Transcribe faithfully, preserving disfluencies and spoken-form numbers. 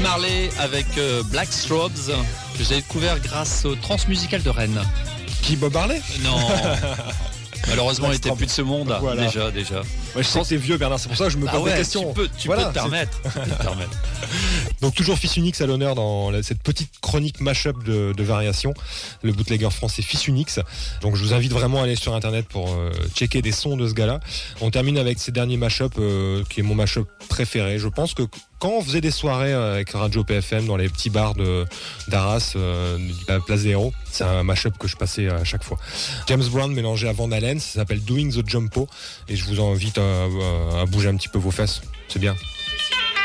Marley avec euh, Black Strobes, que j'ai découvert grâce au Transmusical de Rennes. Qui, Bob Marley? Non. Malheureusement, il n'était plus de ce monde. Voilà. Déjà, déjà. Ouais, je sais que c'est vieux, Bernard, c'est pour ça que je me pose Ah ouais, des questions. Tu peux, tu voilà, peux te permettre. Tu peux te permettre. Donc toujours Fils Unix à l'honneur dans la- cette petite chronique mash-up de, de variations. Le bootlegger français Fils Unix. Donc je vous invite vraiment à aller sur internet pour euh, checker des sons de ce gars-là. On termine avec ces derniers mash-up euh, qui est mon mash-up préféré. Je pense que quand on faisait des soirées avec Radio P F M dans les petits bars de d'Arras, euh, de la place des Héros, c'est un mash-up que je passais à chaque fois. James Brown mélangé à Van Halen, ça s'appelle Doing the Jumpo et je vous invite à, à, à bouger un petit peu vos fesses. C'est bien.